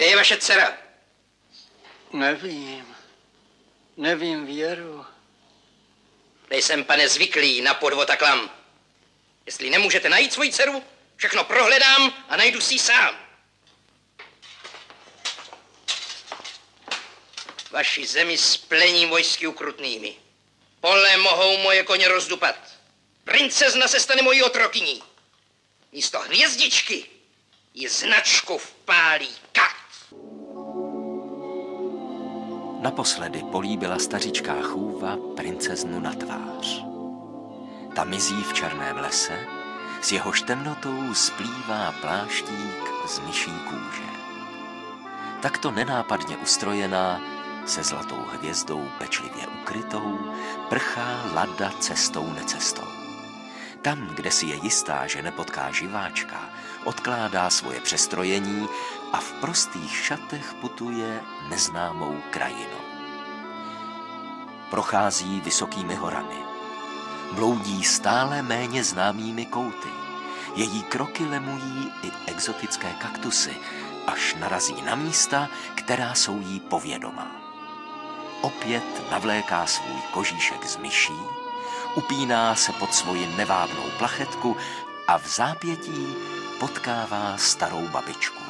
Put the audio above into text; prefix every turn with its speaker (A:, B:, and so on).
A: Kde je vaše dcera?
B: Nevím, Věru.
A: Nejsem, pane, zvyklý na podvod a klam. Jestli nemůžete najít svoji dceru, všechno prohledám a najdu si ji sám. Vaši zemi splením vojsky ukrutnými. Pole mohou moje koně rozdupat. Princezna se stane mojí otrokyní. Místo hvězdičky ji značku vpálí kat.
C: Naposledy políbila stařičká chůva princeznu na tvář. Ta mizí v černém lese, s jehož temnotou splývá pláštík z myší kůže. Takto nenápadně ustrojená, se zlatou hvězdou pečlivě ukrytou, prchá Lada cestou necestou. Tam, kde si je jistá, že nepotká živáčka, odkládá svoje přestrojení a v prostých šatech putuje neznámou krajinou. Prochází vysokými horami. Bloudí stále méně známými kouty. Její kroky lemují i exotické kaktusy, až narazí na místa, která jsou jí povědomá. Opět navléká svůj kožíšek z myší, upíná se pod svoji nevábnou plachetku a v zápětí potkává starou babičku.